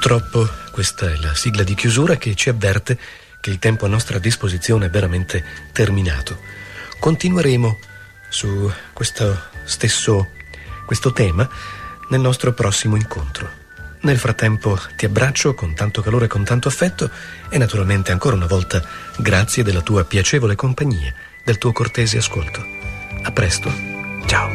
Purtroppo questa è la sigla di chiusura che ci avverte che il tempo a nostra disposizione è veramente terminato. Continueremo su questo tema nel nostro prossimo incontro. Nel frattempo ti abbraccio con tanto calore e con tanto affetto e naturalmente ancora una volta grazie della tua piacevole compagnia, del tuo cortese ascolto. A presto. Ciao.